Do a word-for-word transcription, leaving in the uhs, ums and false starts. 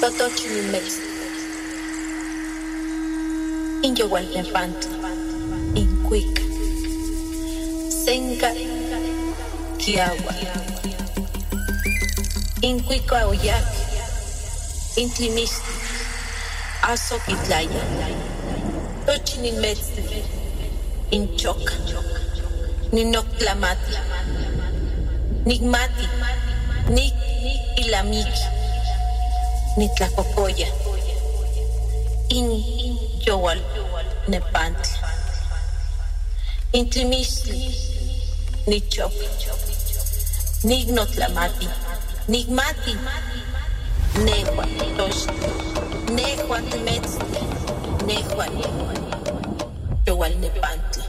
Totochimilmex, in Yowaltepantla, in Cuica, Senca, Kiagua, in Cuica Oyac, in Timisti, Azoquitlaya, Tochimilmex, in Choca, Ninoctlamati, Nigmati, Nik Ilamiki, Nitlacocoya, in Yowal Nepantla, in Tlimistli, Nichop, Nignotlamati, Nigmati, Nehua Tosh, Nehua Temetzli, Nehua Yowal Nepantla.